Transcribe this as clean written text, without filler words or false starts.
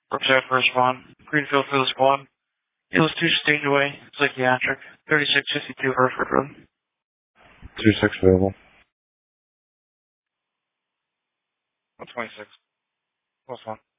Brookside for respond. Greenfield for the squad. It was 2 stage away. Psychiatric. 3652 Hereford Road. 2-6 available. 126. +1.